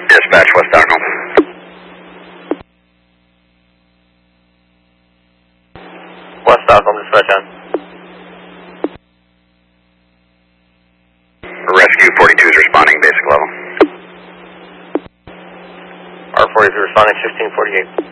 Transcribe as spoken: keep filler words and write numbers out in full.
Dispatch, West Stockholm. West Stockholm, dispatch on. Rescue forty-two is responding, basic level. R forty-two responding, fifteen forty-eight.